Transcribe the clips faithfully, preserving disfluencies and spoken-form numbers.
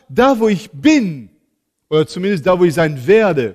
da wo ich bin, oder zumindest da wo ich sein werde,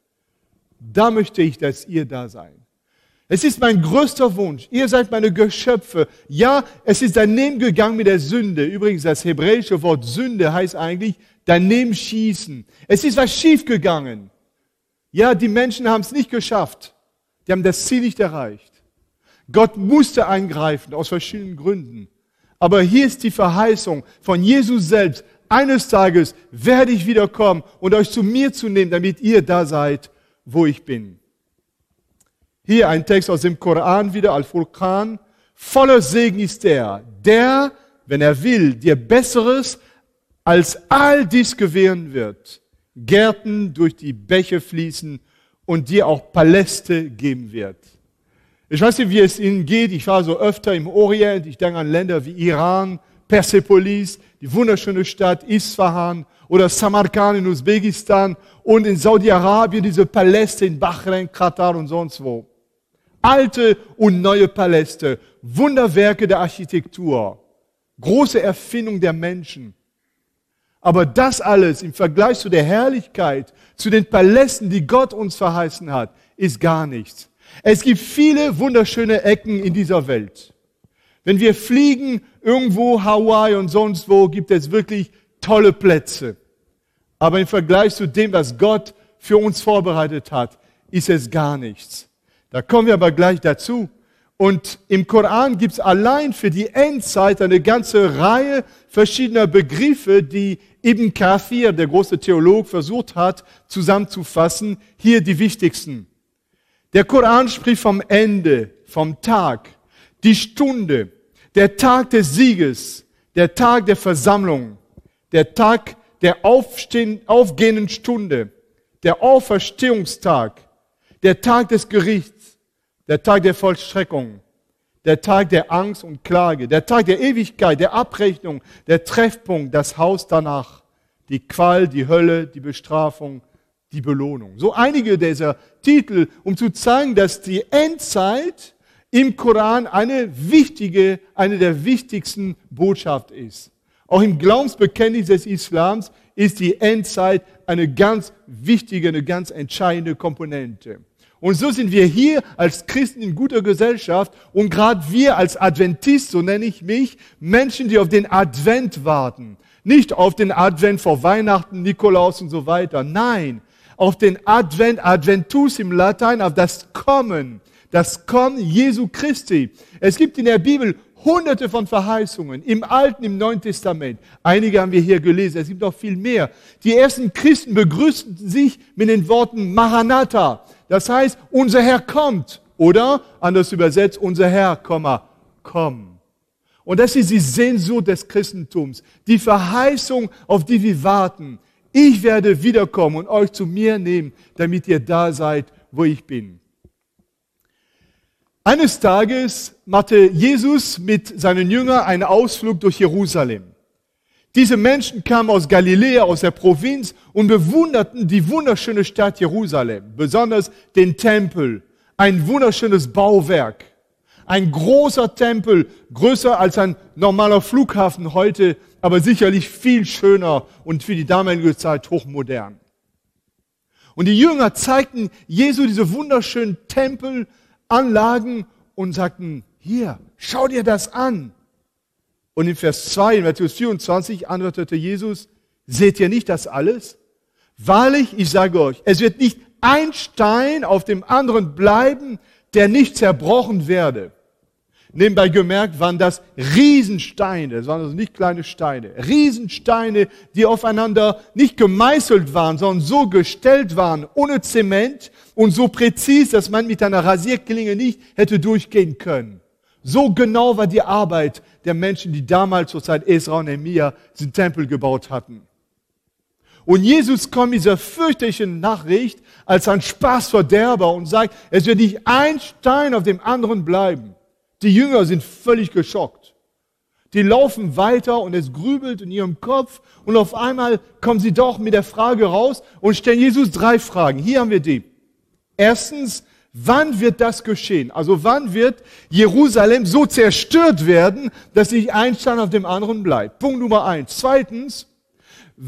da möchte ich, dass ihr da seid. Es ist mein größter Wunsch. Ihr seid meine Geschöpfe. Ja, es ist daneben gegangen mit der Sünde. Übrigens, das hebräische Wort Sünde heißt eigentlich daneben schießen. Es ist was schiefgegangen. Ja, die Menschen haben es nicht geschafft. Die haben das Ziel nicht erreicht. Gott musste eingreifen, aus verschiedenen Gründen. Aber hier ist die Verheißung von Jesus selbst. Eines Tages werde ich wiederkommen und euch zu mir zu nehmen, damit ihr da seid, wo ich bin. Hier ein Text aus dem Koran wieder, Al-Furqan. Voller Segen ist der, der, wenn er will, dir Besseres als all dies gewähren wird. Gärten durch die Bäche fließen und dir auch Paläste geben wird. Ich weiß nicht, wie es Ihnen geht. Ich war so öfter im Orient. Ich denke an Länder wie Iran, Persepolis, die wunderschöne Stadt Isfahan oder Samarkand in Usbekistan und in Saudi-Arabien diese Paläste in Bahrain, Katar und sonst wo. Alte und neue Paläste, Wunderwerke der Architektur, große Erfindung der Menschen. Aber das alles im Vergleich zu der Herrlichkeit, zu den Palästen, die Gott uns verheißen hat, ist gar nichts. Es gibt viele wunderschöne Ecken in dieser Welt. Wenn wir fliegen, irgendwo Hawaii und sonst wo, gibt es wirklich tolle Plätze. Aber im Vergleich zu dem, was Gott für uns vorbereitet hat, ist es gar nichts. Da kommen wir aber gleich dazu. Und im Koran gibt es allein für die Endzeit eine ganze Reihe verschiedener Begriffe, die Ibn Kathir, der große Theolog, versucht hat, zusammenzufassen. Hier die wichtigsten. Der Koran spricht vom Ende, vom Tag, die Stunde, der Tag des Sieges, der Tag der Versammlung, der Tag der aufstehen, aufgehenden Stunde, der Auferstehungstag, der Tag des Gerichts, der Tag der Vollstreckung, der Tag der Angst und Klage, der Tag der Ewigkeit, der Abrechnung, der Treffpunkt, das Haus danach, die Qual, die Hölle, die Bestrafung, die Belohnung. So einige dieser Titel, um zu zeigen, dass die Endzeit im Koran eine wichtige, eine der wichtigsten Botschaften ist. Auch im Glaubensbekenntnis des Islams ist die Endzeit eine ganz wichtige, eine ganz entscheidende Komponente. Und so sind wir hier als Christen in guter Gesellschaft und gerade wir als Adventist, so nenne ich mich, Menschen, die auf den Advent warten. Nicht auf den Advent vor Weihnachten, Nikolaus und so weiter. Nein, auf den Advent, Adventus im Latein, auf das Kommen, das Kommen Jesu Christi. Es gibt in der Bibel hunderte von Verheißungen, im Alten, im Neuen Testament. Einige haben wir hier gelesen, es gibt noch viel mehr. Die ersten Christen begrüßten sich mit den Worten Maranatha. Das heißt, unser Herr kommt. Oder, anders übersetzt, unser Herr, Komma, komm. Und das ist die Sehnsucht des Christentums. Die Verheißung, auf die wir warten. Ich werde wiederkommen und euch zu mir nehmen, damit ihr da seid, wo ich bin. Eines Tages machte Jesus mit seinen Jüngern einen Ausflug durch Jerusalem. Diese Menschen kamen aus Galiläa, aus der Provinz und bewunderten die wunderschöne Stadt Jerusalem, besonders den Tempel, ein wunderschönes Bauwerk. Ein großer Tempel, größer als ein normaler Flughafen heute, aber sicherlich viel schöner und für die damalige Zeit hochmodern. Und die Jünger zeigten Jesu diese wunderschönen Tempelanlagen und sagten, hier, schau dir das an. Und in Vers zwei, in Matthäus vierundzwanzig, antwortete Jesus, seht ihr nicht das alles? Wahrlich, ich sage euch, es wird nicht ein Stein auf dem anderen bleiben, der nicht zerbrochen werde. Nebenbei gemerkt waren das Riesensteine, das waren also nicht kleine Steine, Riesensteine, die aufeinander nicht gemeißelt waren, sondern so gestellt waren, ohne Zement und so präzise, dass man mit einer Rasierklinge nicht hätte durchgehen können. So genau war die Arbeit der Menschen, die damals zur Zeit Esra und Nehemia den Tempel gebaut hatten. Und Jesus kommt mit dieser fürchterlichen Nachricht als ein Spaßverderber und sagt, es wird nicht ein Stein auf dem anderen bleiben. Die Jünger sind völlig geschockt. Die laufen weiter und es grübelt in ihrem Kopf und auf einmal kommen sie doch mit der Frage raus und stellen Jesus drei Fragen. Hier haben wir die. Erstens, wann wird das geschehen? Also wann wird Jerusalem so zerstört werden, dass nicht ein Stein auf dem anderen bleibt? Punkt Nummer eins. Zweitens,